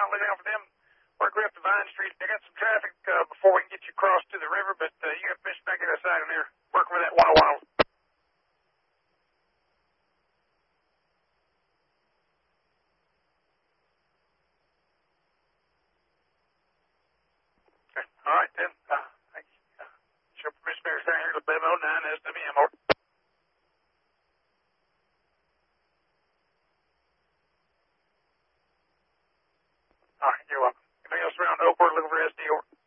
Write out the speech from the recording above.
look out for them. Work way up to Vine Street. They got some traffic before we can get you across to the river, but you got permission back at that side in there. Working with that 101. Okay. All right, then. Thank you. Show permission back down here to 1109 SWM. Over. All right, you're welcome. Anything else around Oakport looking for SD? Over.